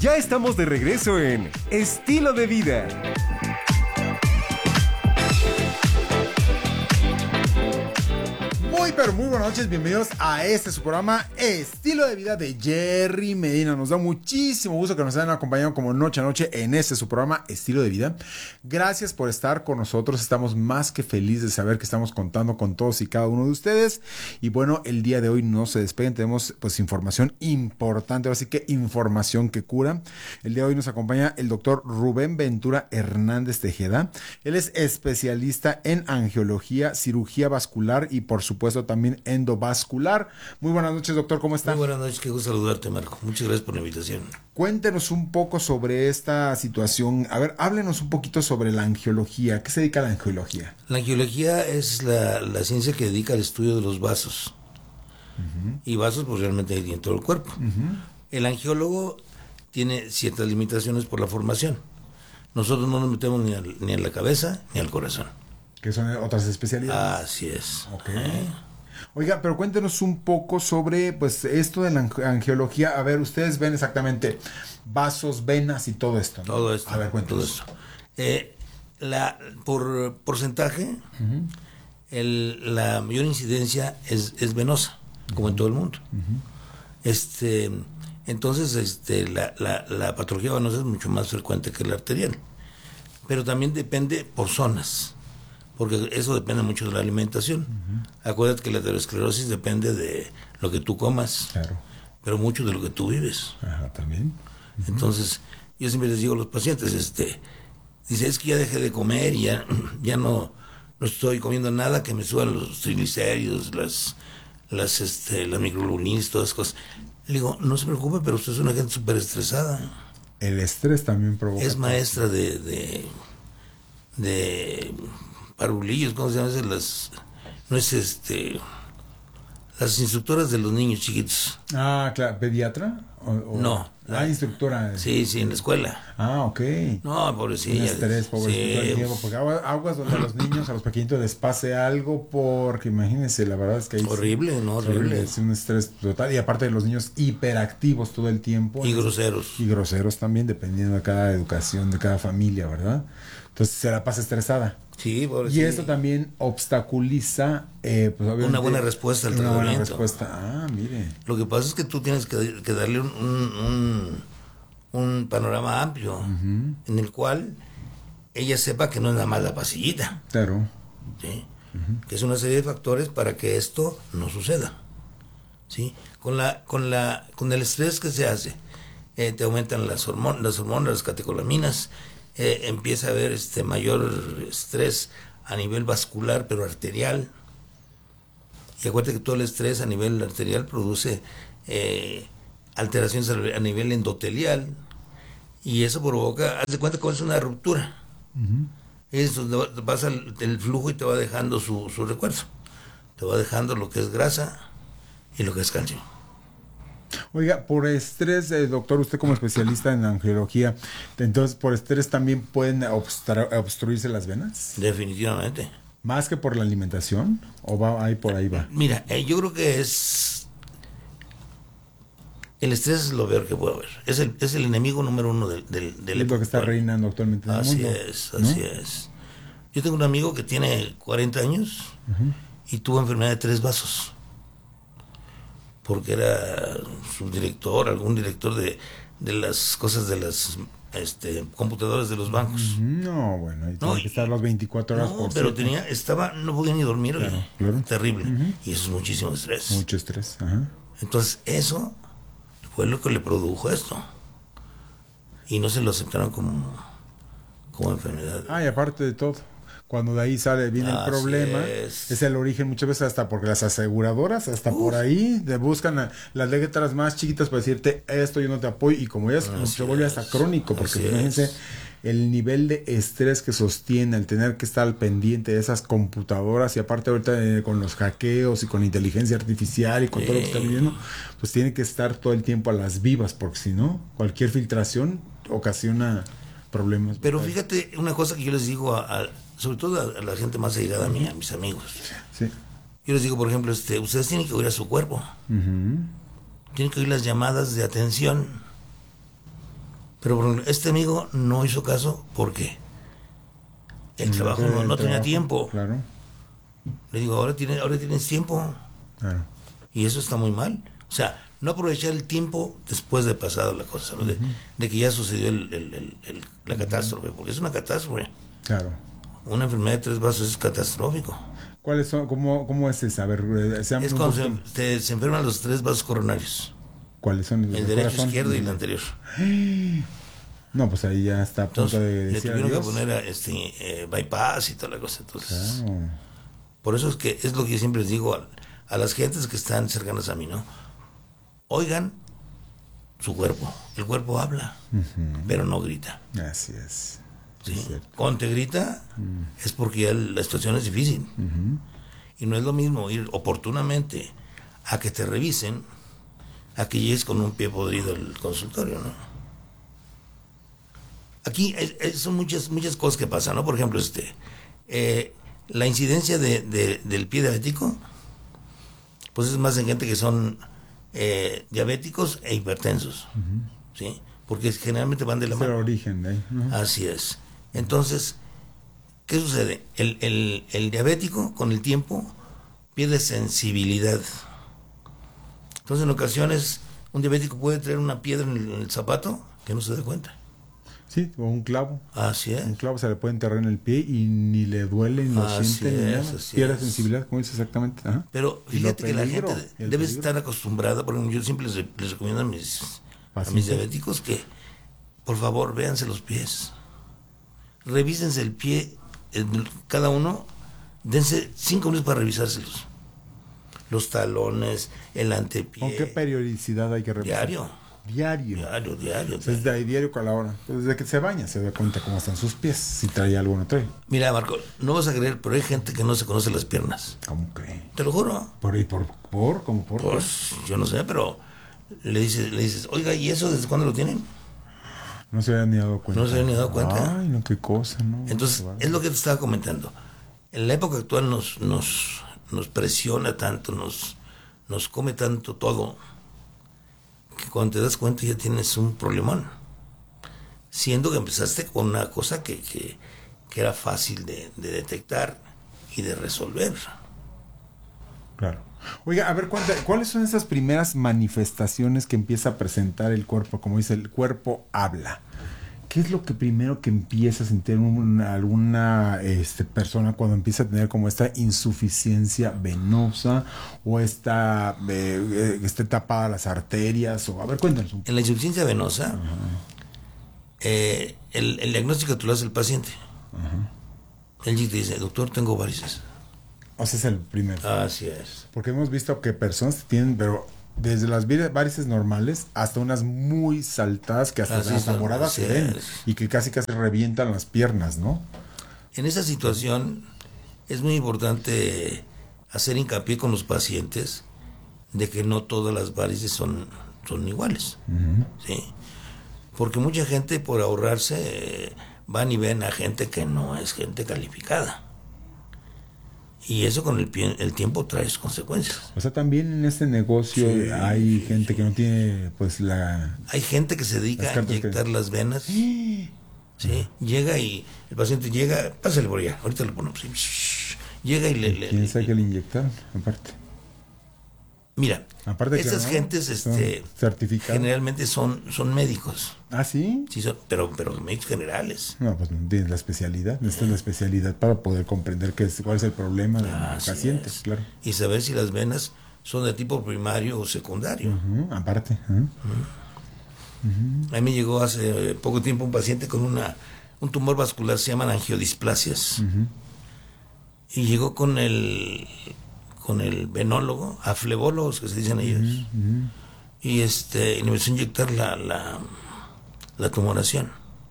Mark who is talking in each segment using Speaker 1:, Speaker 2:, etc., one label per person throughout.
Speaker 1: Ya estamos de regreso en Estilo de Vida.
Speaker 2: Pero muy buenas noches, bienvenidos a su programa Estilo de Vida de Jerry Medina. Nos da muchísimo gusto que nos hayan acompañado como noche a noche en su programa Estilo de Vida. Gracias por estar con nosotros, estamos más que felices de saber que estamos contando con todos y cada uno de ustedes. Y bueno, el día de hoy no se despeguen, tenemos pues información importante, así que información que cura. El día de hoy nos acompaña el doctor Rubén Ventura Hernández Tejeda. Él es especialista en angiología, cirugía vascular y por supuesto también endovascular. Muy buenas noches, doctor, ¿cómo está?
Speaker 3: Muy buenas noches, qué gusto saludarte, Marco. Muchas gracias por la invitación.
Speaker 2: Cuéntenos un poco sobre esta situación. A ver, háblenos un poquito sobre la angiología. ¿Qué se dedica a la angiología?
Speaker 3: La angiología es la ciencia que dedica al estudio de los vasos. Y vasos, pues realmente hay en todo el cuerpo. El angiólogo tiene ciertas limitaciones por la formación. Nosotros no nos metemos ni en la cabeza ni al corazón.
Speaker 2: Que son otras especialidades.
Speaker 3: Así es.
Speaker 2: Okay. Oiga, pero cuéntenos un poco sobre pues esto de la angiología. A ver, ustedes ven exactamente vasos, venas y todo esto, ¿no?
Speaker 3: Todo esto.
Speaker 2: A ver, cuéntenos.
Speaker 3: Todo esto. Por porcentaje, la mayor incidencia es venosa, como en todo el mundo. Entonces, la patología venosa es mucho más frecuente que la arterial. Pero también depende por zonas, porque eso depende mucho de la alimentación. Acuérdate que la aterosclerosis depende de lo que tú comas,
Speaker 2: claro,
Speaker 3: pero mucho de lo que tú vives.
Speaker 2: Ajá, también.
Speaker 3: Entonces, yo siempre les digo a los pacientes, dice, es que ya dejé de comer y ya no estoy comiendo nada que me suban los triglicéridos, las microglobulinas, todas esas cosas. Le digo, no se preocupe, pero usted es una gente súper estresada.
Speaker 2: El estrés también provoca.
Speaker 3: Es maestra de parvulillos, ¿cómo se llama? Las instructoras de los niños chiquitos.
Speaker 2: Ah, claro, ¿pediatra?
Speaker 3: No.
Speaker 2: Instructora.
Speaker 3: Sí, en la escuela.
Speaker 2: Ah, ok.
Speaker 3: No, pobrecilla.
Speaker 2: Un estrés, pobrecito.
Speaker 3: Sí.
Speaker 2: Porque aguas donde a los niños, a los pequeñitos les pase algo, porque imagínense, la verdad es que...
Speaker 3: Horrible, ¿no? Horrible.
Speaker 2: Es un estrés total. Y aparte de los niños hiperactivos todo el tiempo.
Speaker 3: Y groseros.
Speaker 2: Y groseros también, dependiendo de cada educación, de cada familia, ¿verdad? Entonces se la pasa estresada.
Speaker 3: Sí,
Speaker 2: y esto también obstaculiza pues,
Speaker 3: una buena respuesta al tratamiento.
Speaker 2: Una buena respuesta. Ah, mire.
Speaker 3: Lo que pasa es que tú tienes que darle un panorama amplio, en el cual ella sepa que no es nada más la pasillita.
Speaker 2: Claro.
Speaker 3: ¿Sí? Que es una serie de factores para que esto no suceda. ¿Sí? Con el estrés que se hace, te aumentan las hormonas, las catecolaminas. Empieza a haber mayor estrés a nivel vascular, pero arterial. Y acuérdate que todo el estrés a nivel arterial produce alteraciones a nivel endotelial, y eso provoca, haz de cuenta que es una ruptura. Eso pasa el flujo y te va dejando su recuerdo. Te va dejando lo que es grasa y lo que es calcio.
Speaker 2: Oiga, por estrés, doctor, usted como especialista en angiología, entonces por estrés también pueden obstruirse las venas.
Speaker 3: Definitivamente.
Speaker 2: ¿Más que por la alimentación? ¿O va ahí por ahí va?
Speaker 3: Mira, yo creo que el estrés es lo peor que puede haber. Es el enemigo número uno del
Speaker 2: es lo que está reinando actualmente en el mundo.
Speaker 3: Así es. Yo tengo un amigo que tiene 40 años y tuvo enfermedad de 3 vasos. Porque era algún director de las cosas de las computadoras de los bancos.
Speaker 2: No, bueno, ahí tiene que estar las 24 horas por
Speaker 3: pero
Speaker 2: 7.
Speaker 3: no podía ni dormir.
Speaker 2: Claro.
Speaker 3: Terrible. Y eso es muchísimo estrés.
Speaker 2: Mucho estrés. Ajá.
Speaker 3: Entonces, eso fue lo que le produjo esto. Y no se lo aceptaron como enfermedad.
Speaker 2: Y aparte de todo, cuando de ahí viene el problema, es el origen muchas veces hasta porque las aseguradoras, por ahí, te buscan las letras más chiquitas para decirte esto yo no te apoyo, y como se vuelve hasta crónico, porque fíjense el nivel de estrés que sostiene el tener que estar al pendiente de esas computadoras, y aparte ahorita con los hackeos y con inteligencia artificial y con todo lo que está viviendo, pues tiene que estar todo el tiempo a las vivas, porque si no, cualquier filtración ocasiona problemas.
Speaker 3: Pero fíjate una cosa que yo les digo sobre todo a la gente más allegada a mí, a mis amigos.
Speaker 2: Sí.
Speaker 3: Yo les digo, por ejemplo, ustedes tienen que oír a su cuerpo. Tienen que oír las llamadas de atención. Pero por ejemplo, este amigo no hizo caso porque el trabajo no tenía tiempo.
Speaker 2: Claro.
Speaker 3: Le digo, ahora tienes tiempo.
Speaker 2: Claro.
Speaker 3: Y eso está muy mal. O sea, no aprovechar el tiempo después de pasado la cosa, ¿no? De que ya sucedió la catástrofe, porque es una catástrofe.
Speaker 2: Claro.
Speaker 3: Una enfermedad de 3 vasos es catastrófico.
Speaker 2: ¿Cuáles son? ¿Cómo es esa? A ver,
Speaker 3: Es cuando se enferman los 3 vasos coronarios.
Speaker 2: ¿Cuáles son?
Speaker 3: El derecho, izquierdo y el anterior.
Speaker 2: No, pues ahí ya está a punto
Speaker 3: Entonces,
Speaker 2: de
Speaker 3: le
Speaker 2: decir
Speaker 3: tuvieron que
Speaker 2: adiós.
Speaker 3: poner bypass y toda la cosa. Entonces,
Speaker 2: Claro.
Speaker 3: por eso es lo que yo siempre les digo a las gentes que están cercanas a mí, ¿no? Oigan su cuerpo. El cuerpo habla, pero no grita.
Speaker 2: Así es.
Speaker 3: ¿Sí?
Speaker 2: Es cierto.
Speaker 3: Cuando te grita es porque ya la situación es difícil. Y no es lo mismo ir oportunamente a que te revisen, a que llegues con un pie podrido al consultorio, ¿no? Aquí son muchas cosas que pasan, ¿no? Por ejemplo, la incidencia del pie diabético, pues es más en gente que son diabéticos e hipertensos, ¿sí? Porque generalmente van de la
Speaker 2: Es el
Speaker 3: mano.
Speaker 2: origen de ahí. ¿No?
Speaker 3: Así es. Entonces, ¿qué sucede? El diabético, con el tiempo, pierde sensibilidad. Entonces, en ocasiones, un diabético puede traer una piedra en el zapato que no se da cuenta.
Speaker 2: Sí, o un clavo.
Speaker 3: Así es.
Speaker 2: Un clavo se le puede enterrar en el pie y ni le duele, ni lo
Speaker 3: Así
Speaker 2: siente, ni
Speaker 3: es,
Speaker 2: nada.
Speaker 3: así
Speaker 2: Pierde
Speaker 3: es.
Speaker 2: sensibilidad, como dices exactamente. Ajá.
Speaker 3: Pero
Speaker 2: Y lo
Speaker 3: fíjate que la
Speaker 2: peligro,
Speaker 3: gente
Speaker 2: el
Speaker 3: debe
Speaker 2: peligro.
Speaker 3: estar acostumbrada, porque yo siempre les recomiendo a mis
Speaker 2: Pacientes.
Speaker 3: diabéticos que, por favor, véanse los pies. Revísense el pie, cada uno, dense 5 minutos para revisárselos. Los talones, el antepié.
Speaker 2: ¿Con qué periodicidad hay que revisar?
Speaker 3: Diario.
Speaker 2: Diario.
Speaker 3: Diario.
Speaker 2: O sea, es de ahí diario con la hora. Entonces, desde que se baña se da cuenta cómo están sus pies. Si trae algo o no trae.
Speaker 3: Mira, Marco, no vas a creer, pero hay gente que no se conoce las piernas.
Speaker 2: ¿Cómo cree?
Speaker 3: Te lo juro.
Speaker 2: ¿Cómo por?
Speaker 3: Pues yo no sé, pero le dices, oiga, ¿y eso desde cuándo lo tienen?
Speaker 2: No se había ni dado cuenta.
Speaker 3: No se había ni dado cuenta.
Speaker 2: Ay, no, qué cosa, ¿no?
Speaker 3: Entonces,
Speaker 2: Qué
Speaker 3: es lo que te estaba comentando. En la época actual nos presiona tanto, nos come tanto todo, que cuando te das cuenta ya tienes un problemón. Siendo que empezaste con una cosa que era fácil de detectar y de resolver.
Speaker 2: Claro. Oiga, a ver, ¿cuáles son esas primeras manifestaciones que empieza a presentar el cuerpo? Como dice, el cuerpo habla. ¿Qué es lo que primero que empieza a sentir alguna persona cuando empieza a tener como esta insuficiencia venosa o esté tapada las arterias? O a ver, cuéntanos un poco.
Speaker 3: En la insuficiencia venosa, el diagnóstico tú lo hace el paciente. Él te dice, doctor, tengo varices.
Speaker 2: O sea, es el primero.
Speaker 3: Así es.
Speaker 2: Porque hemos visto que personas que tienen, pero desde las varices normales hasta unas muy saltadas que hasta moradas se ven y que casi revientan las piernas, ¿no?
Speaker 3: En esa situación es muy importante hacer hincapié con los pacientes de que no todas las varices son iguales, ¿sí? Porque mucha gente, por ahorrarse, van y ven a gente que no es gente calificada. Y eso con el tiempo trae sus consecuencias.
Speaker 2: O sea, también en este negocio hay gente que no tiene, pues,
Speaker 3: Hay gente que se dedica a inyectar las venas. ¿Sí? Llega y el paciente llega, pásale por allá, ahorita lo ponemos. Llega y
Speaker 2: ¿Quién sabe que le inyectaron? Aparte.
Speaker 3: Mira,
Speaker 2: Aparte
Speaker 3: estas gentes
Speaker 2: certificadas.
Speaker 3: generalmente son médicos.
Speaker 2: ¿Ah, sí?
Speaker 3: Sí, pero médicos generales.
Speaker 2: No, pues no tienes la especialidad. Necesitas la especialidad para poder comprender cuál es el problema del paciente, claro.
Speaker 3: Y saber si las venas son de tipo primario o secundario.
Speaker 2: Aparte.
Speaker 3: A mí me llegó hace poco tiempo un paciente con un tumor vascular, se llaman angiodisplasias. Y llegó con el venólogo, a flebólogos que se dicen ellos, y le empezó a inyectar la tumoración.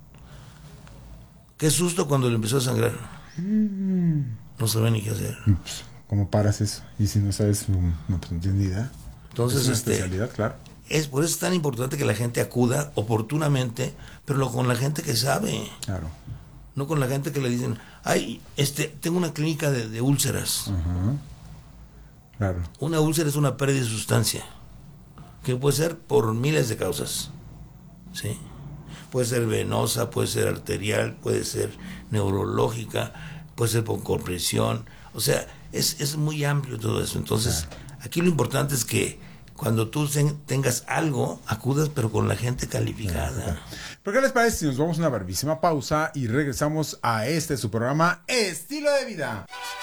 Speaker 3: Qué susto cuando le empezó a sangrar. No sabía ni qué hacer.
Speaker 2: Pues, ¿cómo paras eso? Y si no sabes, no tienes ni idea.
Speaker 3: Entonces,
Speaker 2: es una especialidad, claro.
Speaker 3: Por eso es tan importante que la gente acuda oportunamente, pero con la gente que sabe.
Speaker 2: Claro.
Speaker 3: No con la gente que le dicen, ay, tengo una clínica de úlceras.
Speaker 2: Claro.
Speaker 3: Una úlcera es una pérdida de sustancia, que puede ser por miles de causas. ¿Sí? puede ser venosa, puede ser arterial, puede ser neurológica, puede ser por compresión, o sea, es muy amplio todo eso. Entonces, aquí lo importante es que cuando tú tengas algo, acudas pero con la gente calificada.
Speaker 2: ¿Pero qué les parece si nos vamos a una brevísima pausa y regresamos a su programa Estilo de Vida?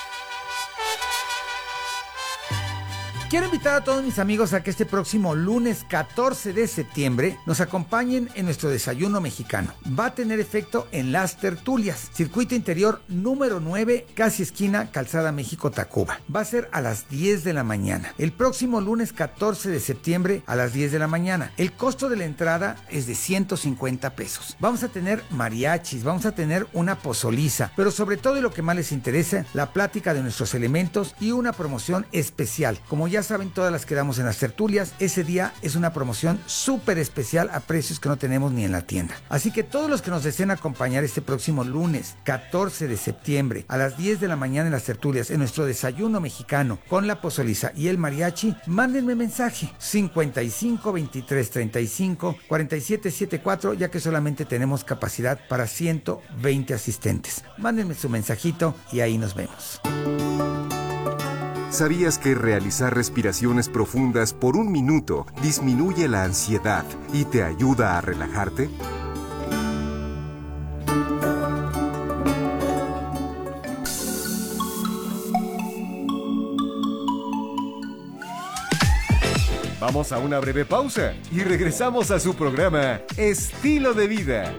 Speaker 4: Quiero invitar a todos mis amigos a que este próximo lunes 14 de septiembre nos acompañen en nuestro desayuno mexicano. Va a tener efecto en Las Tertulias, circuito interior número 9, casi esquina Calzada México-Tacuba. Va a ser a las 10 de la mañana. El próximo lunes 14 de septiembre a las 10 de la mañana. El costo de la entrada es de 150 pesos. Vamos a tener mariachis, vamos a tener una pozoliza, pero sobre todo y lo que más les interesa, la plática de nuestros elementos y una promoción especial. Como ya saben, todas las que damos en Las Tertulias, ese día es una promoción súper especial a precios que no tenemos ni en la tienda. Así que todos los que nos deseen acompañar este próximo lunes 14 de septiembre a las 10 de la mañana en Las Tertulias, en nuestro desayuno mexicano con la pozoliza y el mariachi, mándenme mensaje 55 23 35 47 74, ya que solamente tenemos capacidad para 120 asistentes. Mándenme su mensajito y ahí nos vemos.
Speaker 1: ¿Sabías que realizar respiraciones profundas por 1 minuto disminuye la ansiedad y te ayuda a relajarte? Vamos a una breve pausa y regresamos a su programa Estilo de Vida.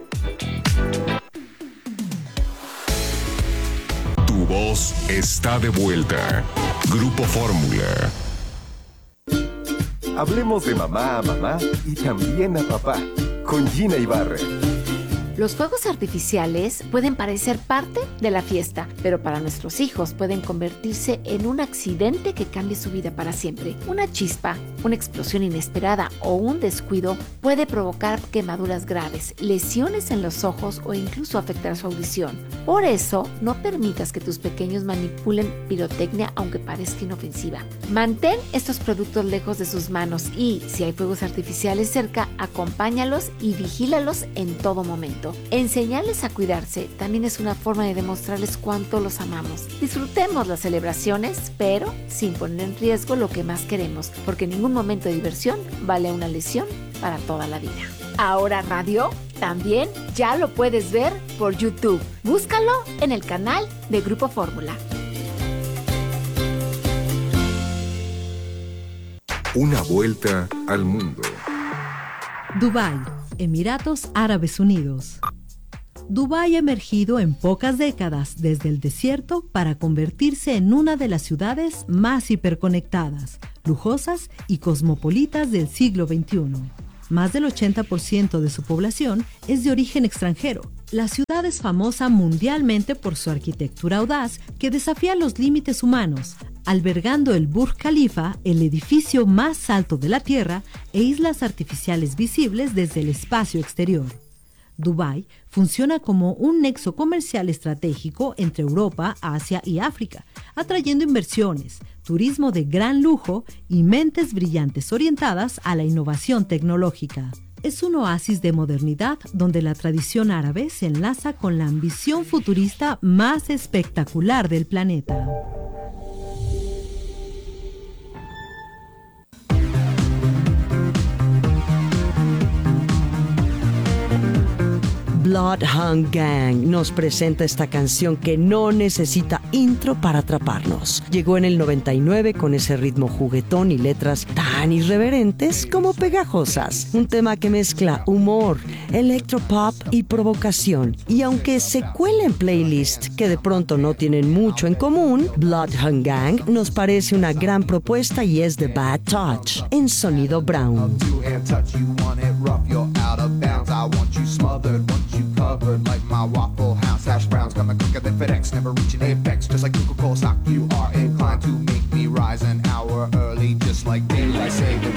Speaker 5: Tu voz está de vuelta. Grupo Fórmula.
Speaker 1: Hablemos de mamá a mamá y también a papá, con Gina Ibarra.
Speaker 6: Los fuegos artificiales pueden parecer parte de la fiesta, pero para nuestros hijos pueden convertirse en un accidente que cambie su vida para siempre. Una chispa, una explosión inesperada o un descuido puede provocar quemaduras graves, lesiones en los ojos o incluso afectar su audición. Por eso, no permitas que tus pequeños manipulen pirotecnia aunque parezca inofensiva. Mantén estos productos lejos de sus manos y, si hay fuegos artificiales cerca, acompáñalos y vigílalos en todo momento. Enseñarles a cuidarse también es una forma de demostrarles cuánto los amamos. Disfrutemos las celebraciones, pero sin poner en riesgo lo que más queremos, porque ningún momento de diversión vale una lesión para toda la vida. Ahora Radio también ya lo puedes ver por YouTube. Búscalo en el canal de Grupo Fórmula.
Speaker 5: Una vuelta al mundo.
Speaker 7: Dubái, Emiratos Árabes Unidos. Dubái ha emergido en pocas décadas desde el desierto para convertirse en una de las ciudades más hiperconectadas, lujosas y cosmopolitas del siglo XXI. Más del 80% de su población es de origen extranjero. La ciudad es famosa mundialmente por su arquitectura audaz que desafía los límites humanos, albergando el Burj Khalifa, el edificio más alto de la Tierra, e islas artificiales visibles desde el espacio exterior. Dubái funciona como un nexo comercial estratégico entre Europa, Asia y África, atrayendo inversiones, turismo de gran lujo y mentes brillantes orientadas a la innovación tecnológica. Es un oasis de modernidad donde la tradición árabe se enlaza con la ambición futurista más espectacular del planeta.
Speaker 8: Bloodhound Gang nos presenta esta canción que no necesita intro para atraparnos. Llegó en el 99 con ese ritmo juguetón y letras tan irreverentes como pegajosas. Un tema que mezcla humor, electropop y provocación. Y aunque se cuela en playlists que de pronto no tienen mucho en común, Bloodhound Gang nos parece una gran propuesta y es The Bad Touch en sonido brown.
Speaker 9: You covered like my Waffle House hash browns, got my quicker than FedEx, never reaching apex, just like Google